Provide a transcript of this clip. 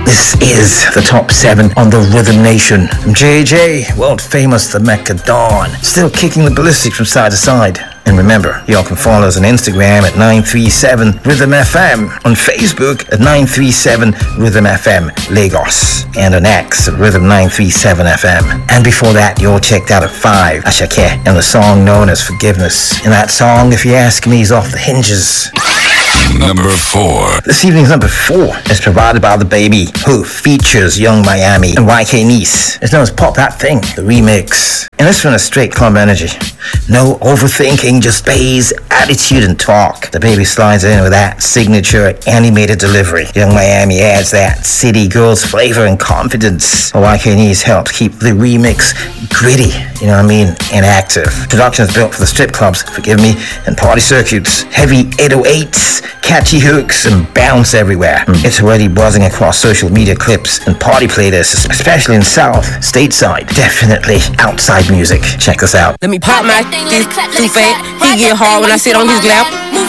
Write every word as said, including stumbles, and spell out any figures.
This is the top seven on the Rhythm Nation. From J J, world famous The Mecca Dawn, still kicking the ballistic from side to side. And remember, y'all can follow us on Instagram at nine three seven Rhythm F M, on Facebook at nine three seven Rhythm F M Lagos, and on X at Rhythm nine three seven F M. And before that, you all checked out at five, Ashake, and the song known as Forgiveness. And that song, if you ask me, is off the hinges. Number four. This evening's number four is provided by The Baby, who features Young Miami and Y K Nice. It's known as Pop That Thing, the remix. And this one is straight club energy. No overthinking, just bass, attitude, and talk. The Baby slides in with that signature animated delivery. Young Miami adds that city girls flavor and confidence. Y K Nice helps keep the remix gritty, you know what I mean, and active. Production is built for the strip clubs, forgive me, and party circuits. Heavy eight oh eights, catchy hooks, and bounce everywhere. Mm. It's already buzzing across social media clips and party playlists, especially in South, stateside. Definitely outside music. Check this out. Let me pop my this too fat. He get hard when I sit on his lap.